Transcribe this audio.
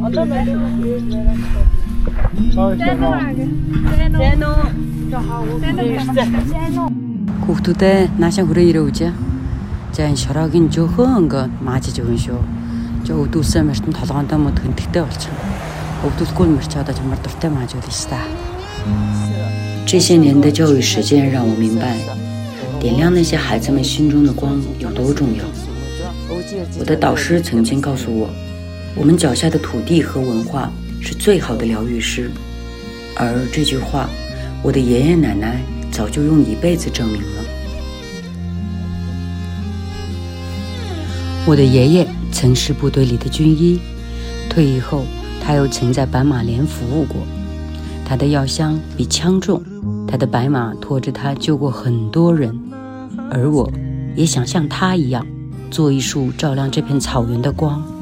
Хүүхдүүдээ наашаа хүрээ ирээ үжээ. За энэ шороогийн жөөхөн ингээ мааж өгөн шүү. Жоо өдөөсөө мөртөн толгоондоо мод хөнтгтэй болчихно. Өвдөлгүй мөрч одоо чамар дуртай мааж өгнө шүү дээ. 这些年的教育实践让我明白，点亮那些孩子们心中的光有多重要。我的导师曾经告诉我，我们脚下的土地和文化是最好的疗愈师，而这句话，我的爷爷奶奶早就用一辈子证明了。我的爷爷曾是部队里的军医，退役后他又曾在斑马连服务过。他的药箱比枪重，他的白马拖着他救过很多人，而我也想像他一样，做一束照亮这片草原的光。